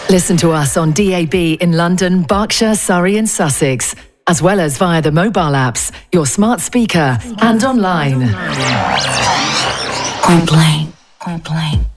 Listen to us on DAB in London, Berkshire, Surrey and Sussex, as well as via the mobile apps, your smart speaker and online. Point Blank.